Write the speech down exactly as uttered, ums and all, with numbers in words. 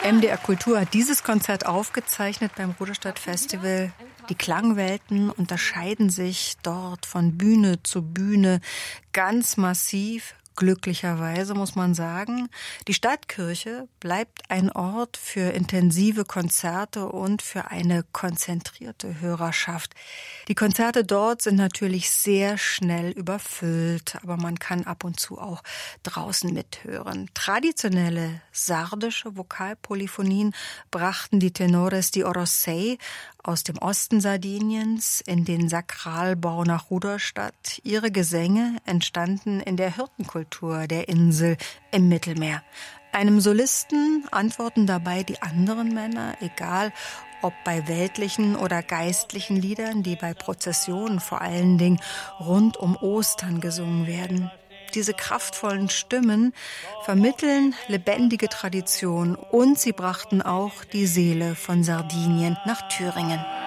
M D R Kultur hat dieses Konzert aufgezeichnet beim Ruderstadt Festival. Die Klangwelten unterscheiden sich dort von Bühne zu Bühne ganz massiv. Glücklicherweise muss man sagen, die Stadtkirche bleibt ein Ort für intensive Konzerte und für eine konzentrierte Hörerschaft. Die Konzerte dort sind natürlich sehr schnell überfüllt, aber man kann ab und zu auch draußen mithören. Traditionelle sardische Vokalpolyphonien brachten die Tenores di Orossei aus dem Osten Sardiniens in den Sakralbau nach Ruderstadt. Ihre Gesänge entstanden in der Hirtenkultur der Insel im Mittelmeer. Einem Solisten antworten dabei die anderen Männer, egal ob bei weltlichen oder geistlichen Liedern, die bei Prozessionen vor allen Dingen rund um Ostern gesungen werden. Diese kraftvollen Stimmen vermitteln lebendige Tradition und sie brachten auch die Seele von Sardinien nach Thüringen.